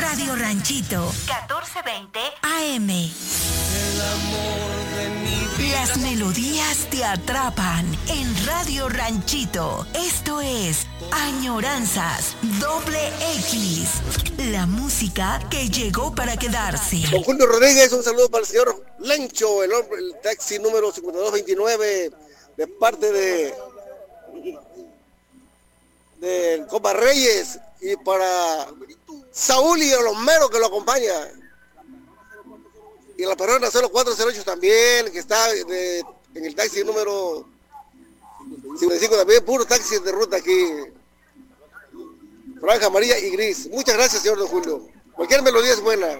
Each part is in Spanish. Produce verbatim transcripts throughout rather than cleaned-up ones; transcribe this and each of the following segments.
Radio Ranchito, catorce veinte A M. El amor de mi vida. Las melodías te atrapan en Radio Ranchito. Esto es Añoranzas Doble X. La música que llegó para quedarse. Don Julio Rodríguez, un saludo para el señor Lencho, el hombre, el taxi número cincuenta y dos veintinueve, de parte de del Copa Reyes, y para Saúl y los meros que lo acompaña. Y la perrona cero cuatro cero ocho también, que está de, en el taxi número cincuenta y cinco también, puro taxi de ruta aquí. Franja amarilla y gris. Muchas gracias, señor Don Julio. Cualquier melodía es buena.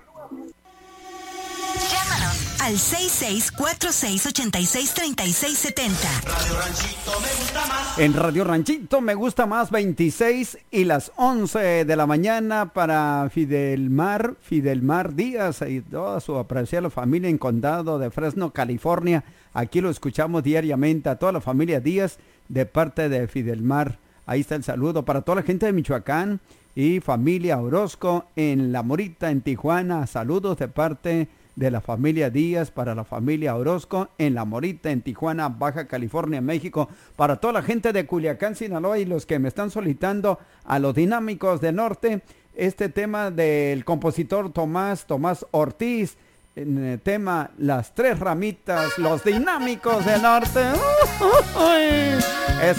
Llámanos al seis seis cuatro seis ocho seis tres seis siete cero. Radio Ranchito me gusta más. En Radio Ranchito me gusta más, veintiséis y las once de la mañana para Fidelmar, Fidelmar Díaz y toda su apreciada familia en Condado de Fresno, California. Aquí lo escuchamos diariamente a toda la familia Díaz de parte de Fidelmar. Ahí está el saludo para toda la gente de Michoacán y familia Orozco en La Morita, en Tijuana. Saludos de parte de la familia Díaz para la familia Orozco en La Morita, en Tijuana, Baja California, México. Para toda la gente de Culiacán, Sinaloa y los que me están solicitando a los Dinámicos del Norte, este tema del compositor Tomás, Tomás Ortiz, en el tema Las Tres Ramitas, los Dinámicos del Norte. Uh, uh, uh. Es